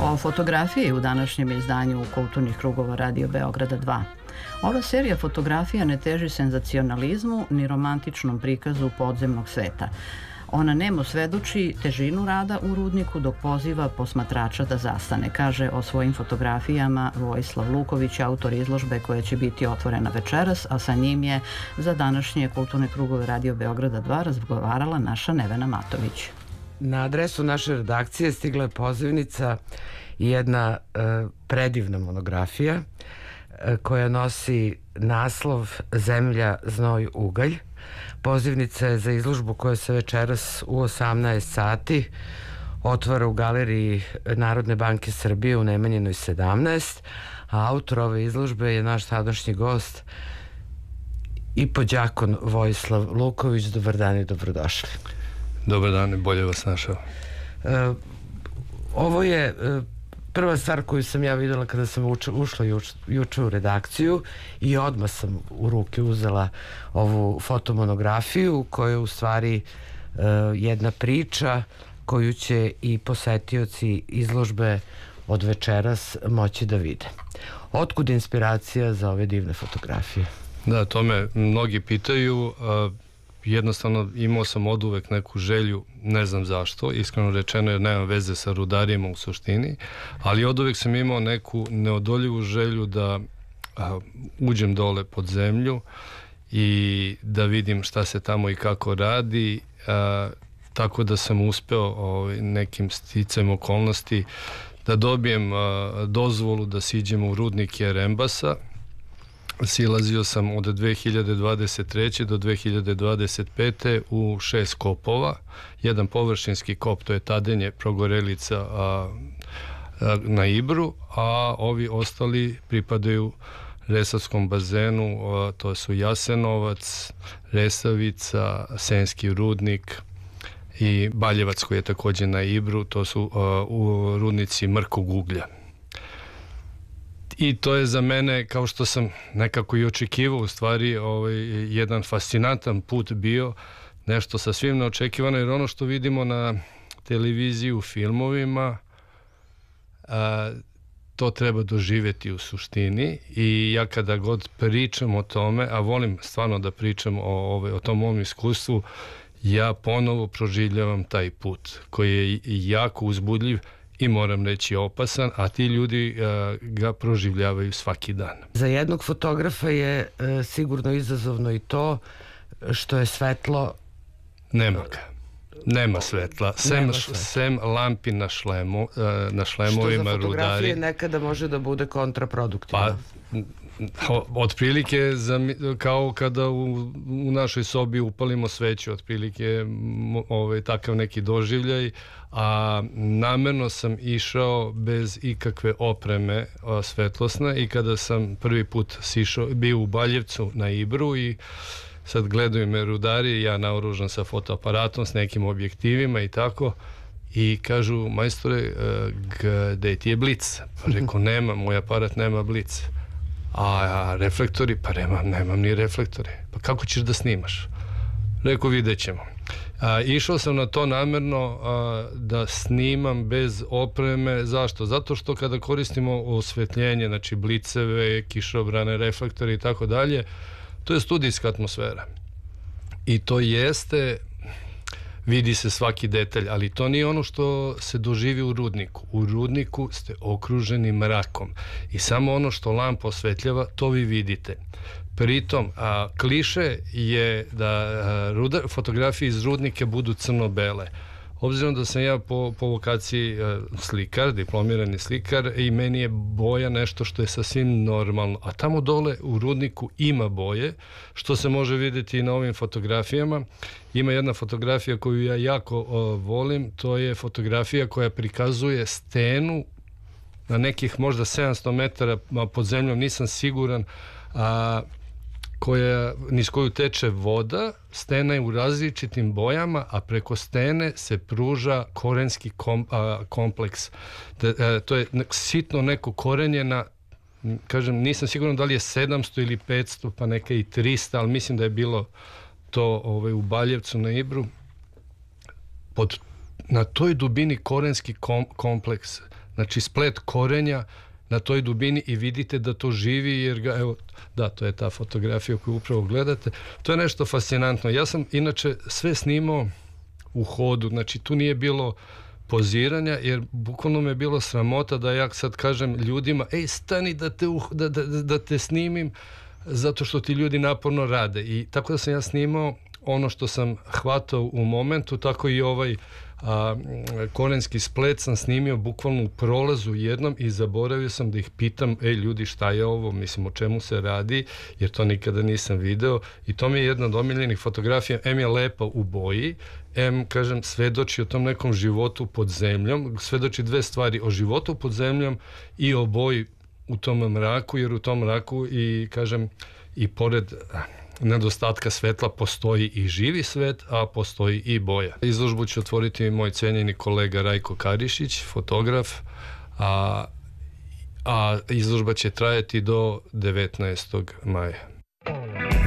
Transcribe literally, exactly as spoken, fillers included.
O fotografiji u današnjem izdanju Kulturnih krugova Radio Beograda dva. Ova serija fotografija ne teži senzacionalizmu ni romantičnom prikazu podzemnog sveta. Ona nemo svedoči težinu rada u rudniku dok poziva posmatrača da zastane, kaže o svojim fotografijama Vojislav Luković, autor izložbe koja će biti otvorena večeras, a sa njim je za današnje Kulturne krugove Radio Beograda dva razgovarala naša Nevena Matović. Na adresu naše redakcije stigla je pozivnica i jedna e, predivna monografija e, koja nosi naslov Zemlja, znoj, ugalj. Pozivnica je za izložbu koja se večeras u osamnaest sati otvara u galeriji Narodne banke Srbije u Nemanjinoj sedamnaest, a autor ove izložbe je naš sadašnji gost i podjakon Vojislav Luković. Dobar dan i dobrodošli. Dobar dan i bolje vas našao. E, ovo je e, prva stvar koju sam ja videla kada sam uč, ušla juč, juče u redakciju i odmah sam u ruke uzela ovu fotomonografiju koja je u stvari e, jedna priča koju će i posetioci izložbe od večeras moći da vide. Otkud inspiracija za ove divne fotografije? Da, to me mnogi pitaju. A, jednostavno imao sam oduvek neku želju, ne znam zašto, iskreno rečeno jer nemam veze sa rudarima u suštini, ali oduvek sam imao neku neodoljivu želju da a, uđem dole pod zemlju i da vidim šta se tamo i kako radi, a, tako da sam uspeo ovaj, nekim sticajem okolnosti da dobijem a, dozvolu da siđem u rudnik Jerembasa. Silazio sam od dve hiljade dvadeset treće do dve hiljade dvadeset pete u šest kopova. Jedan površinski kop, to je Tadenje, Progorelica a, a, na Ibru, a ovi ostali pripadaju Resavskom bazenu, a, to su Jasenovac, Resavica, Senski rudnik i Baljevac koji je također na Ibru, to su a, u rudnici mrkog uglja. I to je za mene, kao što sam nekako i očekivao, u stvari ovaj, jedan fascinantan put bio, nešto sasvim neočekivano, jer ono što vidimo na televiziji, u filmovima, a, to treba doživjeti u suštini. I ja kada god pričam o tome, a volim stvarno da pričam o, o, o tom mom iskustvu, ja ponovo proživljavam taj put koji je jako uzbudljiv i moram reći opasan, a ti ljudi uh, ga proživljavaju svaki dan. Za jednog fotografa je uh, sigurno izazovno i to što je svetlo... Nema ga. Nema svetla. Sem, Nema svetla. sem lampi na, šlemu, uh, na šlemovima rudari. Što za fotografije nekada može da bude kontraproduktivno. Pa, otprilike za, kao kada u, u našoj sobi upalimo sveću, otprilike ovaj, takav neki doživljaj, a namerno sam išao bez ikakve opreme a, svetlosne i kada sam prvi put sišao, bio u Baljevcu na Ibru i sad gledaju me rudari, ja naoružan sa fotoaparatom, s nekim objektivima i tako, i kažu, majstore, gde ti je blic? Pa reko, nema, moj aparat nema blic. A reflektori? Pa nemam, nemam ni reflektore. Pa kako ćeš da snimaš? Rekao, vidjet ćemo. A, išao sam na to namerno a, da snimam bez opreme. Zašto? Zato što kada koristimo osvetljenje, znači bliceve, kišobrane, reflektore i tako dalje, to je studijska atmosfera. I to jeste, vidi se svaki detalj, ali to nije ono što se doživi u rudniku. U rudniku ste okruženi mrakom i samo ono što lampa osvetljava, to vi vidite. Pritom, a, kliše je da a, ruda, fotografije iz rudnike budu crno-bele. Obzirom da sam ja po, po vokaciji a, slikar, diplomirani slikar, i meni je boja nešto što je sasvim normalno. A tamo dole u rudniku ima boje, što se može vidjeti i na ovim fotografijama. Ima jedna fotografija koju ja jako o, volim, to je fotografija koja prikazuje stenu na nekih možda sedamsto metara pod zemljom, nisam siguran, a koja, niz koju teče voda, stena je u različitim bojama, a preko stene se pruža korenski kom, a, kompleks. Da, a, to je sitno neko korenje na, kažem, nisam siguran da li je sedamsto ili petsto, pa neka i trista, ali mislim da je bilo to ovaj, u Baljevcu na Ibru. Pod, na toj dubini korenski kom, kompleks. znači splet korenja na toj dubini i vidite da to živi jer ga, evo, da, to je ta fotografija koju upravo gledate. To je nešto fascinantno. Ja sam inače sve snimao u hodu, znači tu nije bilo poziranja, jer bukvalno me je bilo sramota da ja sad kažem ljudima, ej, stani da te, uh, da, da, da te snimim, zato što ti ljudi naporno rade. I tako da sam ja snimao ono što sam hvatao u momentu, tako i ovaj a, korenski splet sam snimio bukvalno u prolazu jednom i zaboravio sam da ih pitam, ej ljudi, šta je ovo, mislim, o čemu se radi, jer to nikada nisam video i to mi je jedna od omiljenih fotografija. Em je lepa u boji, em, kažem, svedoči o tom nekom životu pod zemljom, svedoči dve stvari, o životu pod zemljom i o boji u tom mraku, jer u tom mraku i, kažem, i pored nedostatka svetla postoji i živi svet, a postoji i boja. Izložbu će otvoriti moj cenjeni kolega Rajko Karišić, fotograf, a, a izložba će trajati do devetnaestog maja.